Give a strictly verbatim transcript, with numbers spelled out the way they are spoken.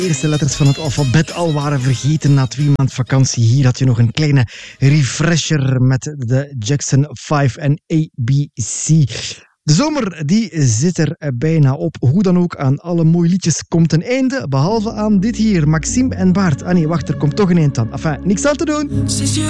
eerste letters van het alfabet al waren vergeten na twee maand vakantie. Hier had je nog een kleine refresher met de Jackson vijf en A B C. De zomer die zit er bijna op. Hoe dan ook, aan alle mooie liedjes komt een einde. Behalve aan dit hier, Maxime en Bart. Ah nee, wacht, er komt toch een eind aan. Enfin, niks aan te doen.